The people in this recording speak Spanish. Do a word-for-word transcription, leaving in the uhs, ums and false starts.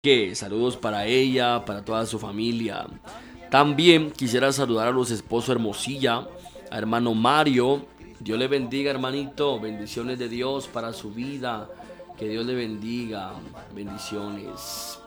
Que saludos para ella, para toda su familia. También quisiera saludar a los esposos Hermosilla, a hermano Mario. Dios le bendiga, hermanito. Bendiciones de Dios para su vida. Que Dios le bendiga. Bendiciones.